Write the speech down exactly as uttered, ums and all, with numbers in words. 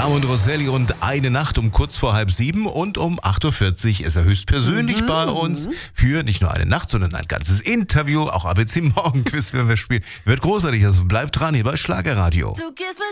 Carmen und Rosselli und eine Nacht um kurz vor halb sieben und um acht Uhr vierzig ist er höchstpersönlich mhm. bei uns für nicht nur eine Nacht, sondern ein ganzes Interview. Auch A B C Morgenquiz werden wir spielen. Wird großartig, also bleibt dran hier bei Schlagerradio. Du gehst mit